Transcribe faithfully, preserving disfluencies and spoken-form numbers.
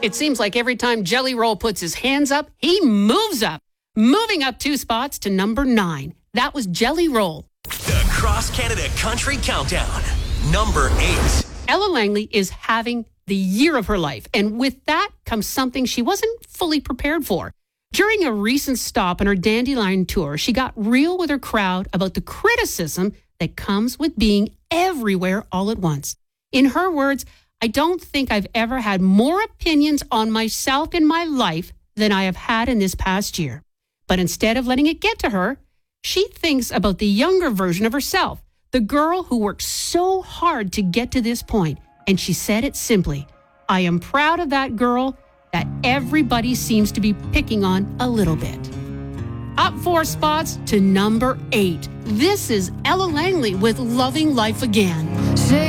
It seems like every time Jelly Roll puts his hands up, he moves up. Moving up two spots to number nine. That was Jelly Roll. The Cross Canada Country Countdown. Number eight. Ella Langley is having the year of her life. And with that comes something she wasn't fully prepared for. During a recent stop on her Dandelion tour, she got real with her crowd about the criticism that comes with being everywhere all at once. In her words, I don't think I've ever had more opinions on myself in my life than I have had in this past year. But instead of letting it get to her, she thinks about the younger version of herself, the girl who worked so hard to get to this point. And she said it simply, I am proud of that girl that everybody seems to be picking on a little bit. Up four spots to number eight. This is Ella Langley with Loving Life Again. Say